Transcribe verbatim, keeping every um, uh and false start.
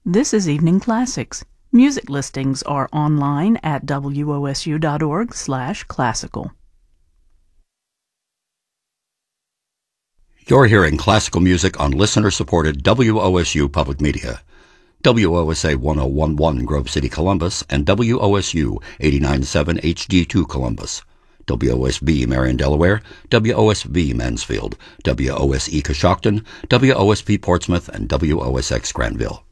This is Evening Classics. Music listings are online at W O S U dot org slash classical. You're hearing classical music on listener-supported W O S U Public Media. W O S A one oh one point one Grove City, Columbus, and W O S U eighty-nine point seven H D two Columbus. W O S B Marion, Delaware, W O S V Mansfield, W O S E Coshocton, W O S P Portsmouth, and W O S X Granville.